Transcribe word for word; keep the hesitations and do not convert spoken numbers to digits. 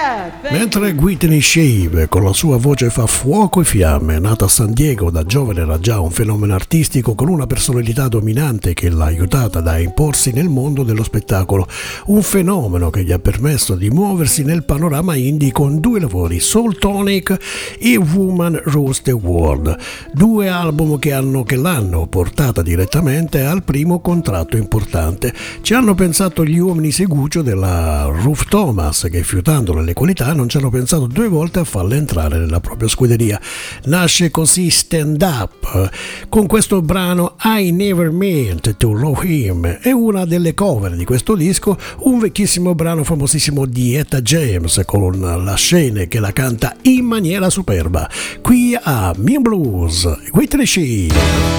Mentre Whitney Shave con la sua voce fa fuoco e fiamme, nata a San Diego da giovane era già un fenomeno artistico con una personalità dominante che l'ha aiutata a imporsi nel mondo dello spettacolo, un fenomeno che gli ha permesso di muoversi nel panorama indie con due lavori, Soul Tonic e Woman Rules the World, due album che, hanno, che l'hanno portata direttamente al primo contratto importante. Ci hanno pensato gli uomini seguccio della Ruth Thomas che, fiutandole le qualità, non ci hanno pensato due volte a farla entrare nella propria scuderia. Nasce così Stand Up con questo brano I Never Meant to Love Him, è una delle cover di questo disco, un vecchissimo brano famosissimo di Etta James con la scena che la canta in maniera superba. Qui a Mean Blues Whitney Shave.